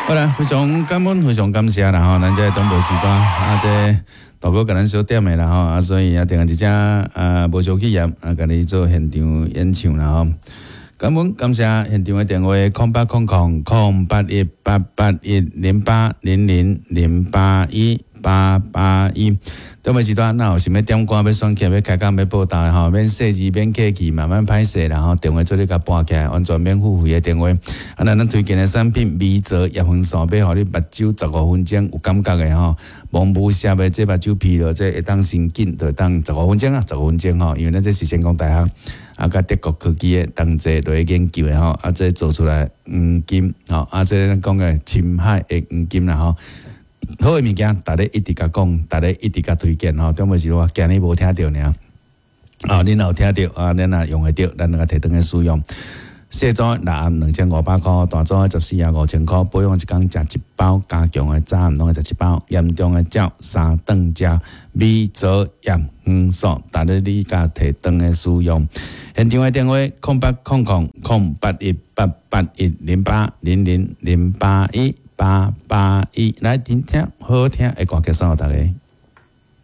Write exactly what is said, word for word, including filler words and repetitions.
好啦，非常感恩，非常感谢啦吼，咱这东部时段啊，这大哥甲咱小点的啦吼，啊，所以啊，定一只啊无烧气炎啊，甲你做现场演唱啦吼。感恩感谢现场的电话空八空空空八一八八一零八零零零八一八八一。东部时段，那有想要点歌、要选曲、要开讲、要报道的吼，免设置、免客气，慢慢歹势，然后电话做你甲拨起来，完全免付费的电话。啊，咱咱推荐的产品，美泽叶黄素，要互你目睭十五分钟有感觉的吼，蒙雾下的这目睭疲劳，这会当神经，就当十五分钟啊，十五分钟吼，因为咱这是成功大学啊，甲德国科技的同齐落去研究的吼，啊，这做出来黄金吼，啊，这咱讲的深海的黄金啦吼。好诶物件，逐日一直甲讲，逐日一直甲推荐吼。中午时我今日无听到尔，啊，恁有听到啊？恁也用会到，咱个摕转去使用。小组六暗两千五百块，大组十四啊五千块，保养一工食一包，加强诶早暗拢会食一包，严重诶照三顿食，美泽盐黄素，逐日你甲摕转去使用。现场诶电话：空八空空空八一八八一零八零零零八一。八八一，来听听好听的歌曲送给大家。